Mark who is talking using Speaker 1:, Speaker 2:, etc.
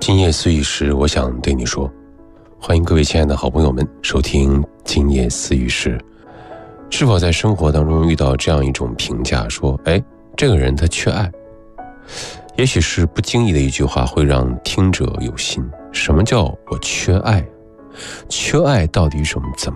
Speaker 1: 今夜思语时，我想对你说，欢迎各位亲爱的好朋友们收听今夜思语时。是否在生活当中遇到这样一种评价，说这个人他缺爱？也许是不经意的一句话会让听者有心。什么叫我缺爱？缺爱到底怎么